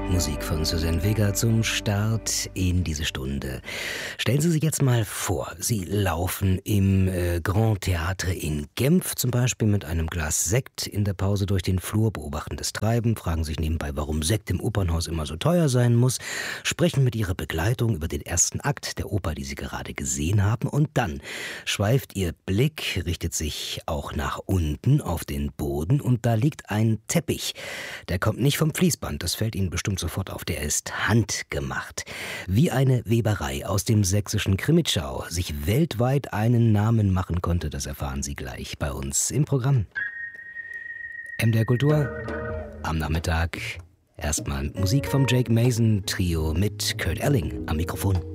Musik von Suzanne Vega zum Start in diese Stunde. Stellen Sie sich jetzt mal vor, Sie laufen im Grand Theatre in Genf zum Beispiel mit einem Glas Sekt in der Pause durch den Flur, beobachten das Treiben, fragen sich nebenbei, warum Sekt im Opernhaus immer so teuer sein muss, sprechen mit Ihrer Begleitung über den ersten Akt der Oper, die Sie gerade gesehen haben, und dann schweift Ihr Blick, richtet sich auch nach unten auf den Boden und da liegt ein Teppich. Der kommt nicht vom Fließband, das fällt Ihnen bestimmt sofort auf, der ist handgemacht. Wie eine Weberei aus dem sächsischen Krimitschau sich weltweit einen Namen machen konnte, das erfahren Sie gleich bei uns im Programm. MDR Kultur am Nachmittag. Erstmal Musik vom Jake Mason Trio mit Kurt Elling am Mikrofon.